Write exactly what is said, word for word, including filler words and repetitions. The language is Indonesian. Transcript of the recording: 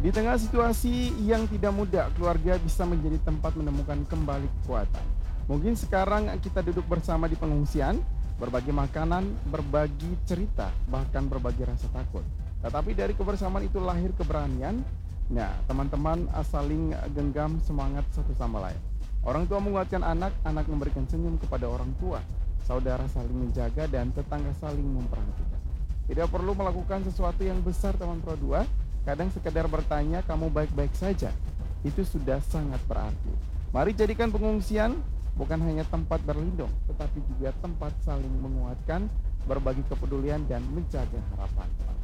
Di tengah situasi yang tidak mudah, keluarga bisa menjadi tempat menemukan kembali kekuatan. Mungkin sekarang kita duduk bersama di pengungsian, berbagi makanan, berbagi cerita, bahkan berbagi rasa takut. Tetapi dari kebersamaan itu lahir keberanian. Nah, teman-teman ah, saling genggam semangat satu sama lain. Orang tua menguatkan anak, anak memberikan senyum kepada orang tua. Saudara saling menjaga dan tetangga saling memperhatikan. Tidak perlu melakukan sesuatu yang besar teman Pro dua. Kadang sekedar bertanya kamu baik-baik saja. Itu sudah sangat berarti. Mari jadikan pengungsian bukan hanya tempat berlindung, tetapi juga tempat saling menguatkan, berbagi kepedulian dan menjaga harapan.